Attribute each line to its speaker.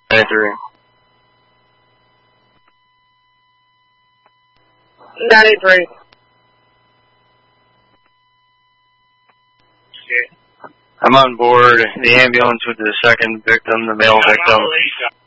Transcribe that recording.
Speaker 1: 93.
Speaker 2: 93.
Speaker 1: I'm on board the ambulance with the second victim, the male victim.